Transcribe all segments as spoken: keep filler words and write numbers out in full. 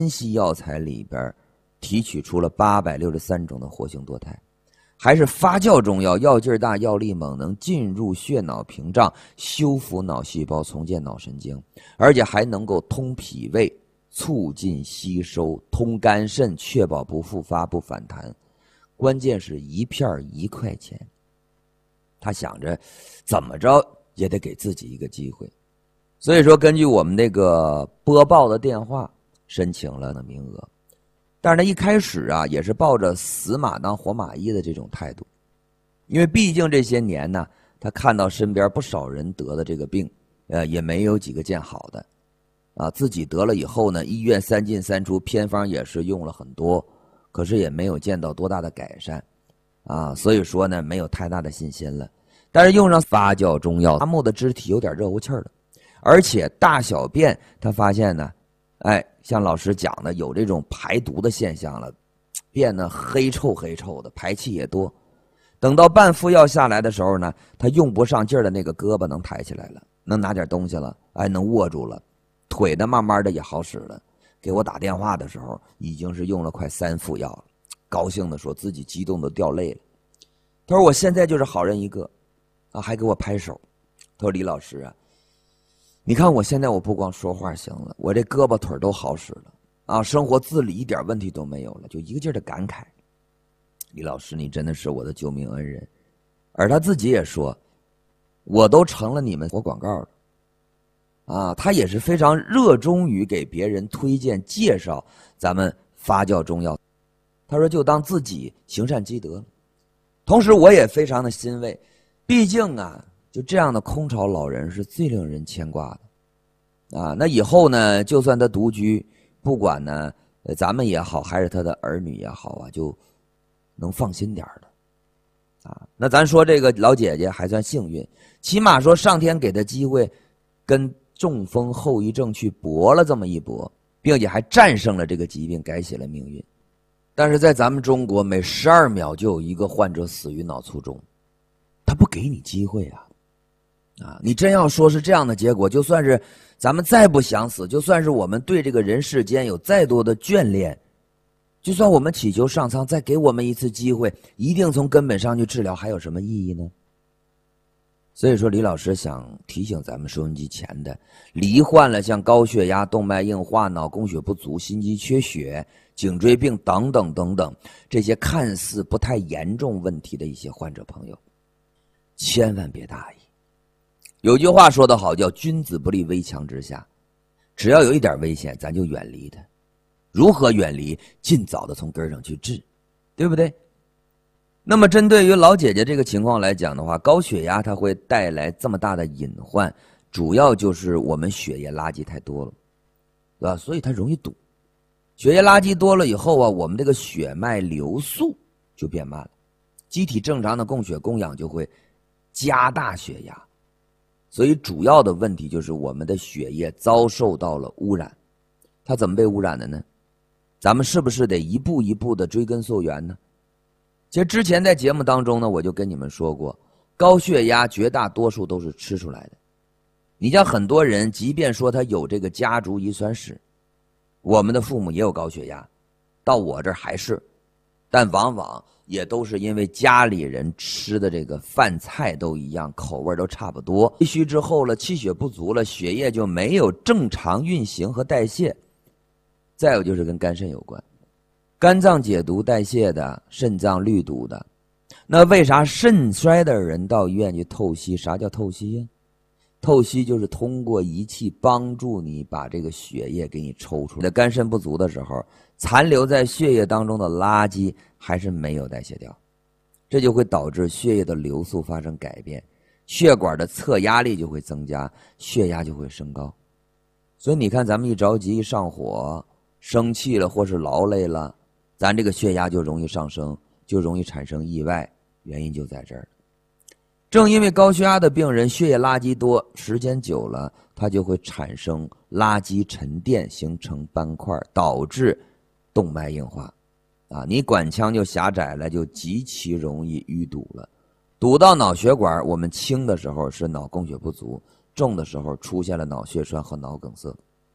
西药材里边提取出了八百六十三种的活性堕胎，还是发酵中药，药劲儿大，药力猛，能进入血脑屏障，修复脑细胞，重建脑神经，而且还能够通脾胃，促进吸收，通肝肾，确保不复发不反弹。关键是一片一块钱，他想着怎么着也得给自己一个机会，所以说根据我们那个播报的电话申请了那名额。但是他一开始啊也是抱着死马当活马医的这种态度，因为毕竟这些年呢，他看到身边不少人得的这个病，呃，也没有几个见好的，啊，自己得了以后呢，医院三进三出，偏方也是用了很多，可是也没有见到多大的改善，啊，所以说呢，没有太大的信心了。但是用上发酵中药，麻木的肢体有点热乎气儿了，而且大小便他发现呢，哎，像老师讲的有这种排毒的现象了，变得黑臭黑臭的，排气也多。等到半副药下来的时候呢，他用不上劲儿的那个胳膊能抬起来了，能拿点东西了，哎，能握住了，腿呢慢慢的也好使了。给我打电话的时候，已经是用了快三副药了，高兴的说自己激动的掉泪了。他说我现在就是好人一个，啊，还给我拍手。他说李老师啊，你看我现在我不光说话行了，我这胳膊腿都好使了啊，生活自理一点问题都没有了，就一个劲儿的感慨。李老师，你真的是我的救命恩人。而他自己也说，我都成了你们活广告了啊，他也是非常热衷于给别人推荐介绍咱们发酵中药。他说就当自己行善积德了。同时我也非常的欣慰，毕竟啊就这样的空巢老人是最令人牵挂的啊。那以后呢，就算他独居，不管呢咱们也好，还是他的儿女也好啊，就能放心点的啊。那咱说这个老姐姐还算幸运，起码说上天给她机会跟中风后遗症去搏了这么一搏，并且还战胜了这个疾病，改写了命运。但是在咱们中国，每十二秒就有一个患者死于脑卒中，他不给你机会啊！啊，你真要说是这样的结果，就算是咱们再不想死，就算是我们对这个人世间有再多的眷恋，就算我们祈求上苍再给我们一次机会，一定从根本上去治疗，还有什么意义呢？所以说李老师想提醒咱们收音机前的罹患了像高血压、动脉硬化、脑供血不足、心肌缺血、颈椎病等等等等这些看似不太严重问题的一些患者朋友，千万别大意。有句话说得好，叫君子不立危墙之下，只要有一点危险咱就远离它。如何远离？尽早的从根上去治，对不对？那么针对于老姐姐这个情况来讲的话，高血压它会带来这么大的隐患，主要就是我们血液垃圾太多了，对吧？所以它容易堵。血液垃圾多了以后啊，我们这个血脉流速就变慢了，机体正常的供血供氧就会加大血压，所以主要的问题就是我们的血液遭受到了污染。它怎么被污染的呢？咱们是不是得一步一步的追根溯源呢？其实之前在节目当中呢，我就跟你们说过，高血压绝大多数都是吃出来的。你像很多人，即便说他有这个家族遗传史，我们的父母也有高血压，到我这儿还是，但往往也都是因为家里人吃的这个饭菜都一样，口味都差不多，气虚之后了，气血不足了，血液就没有正常运行和代谢。再有就是跟肝肾有关，肝脏解毒代谢的，肾脏滤毒的。那为啥肾衰的人到医院去透析？啥叫透析呀？透析就是通过仪器帮助你把这个血液给你抽出来。肝肾不足的时候，残留在血液当中的垃圾还是没有代谢掉，这就会导致血液的流速发生改变，血管的侧压力就会增加，血压就会升高。所以你看咱们一着急一上火，生气了或是劳累了，咱这个血压就容易上升，就容易产生意外，原因就在这儿。正因为高血压的病人血液垃圾多，时间久了它就会产生垃圾沉淀，形成斑块，导致动脉硬化啊，你管腔就狭窄了，就极其容易淤堵了。堵到脑血管，我们轻的时候是脑供血不足，重的时候出现了脑血栓和脑梗塞。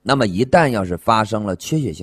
那么一旦要是发生了缺血性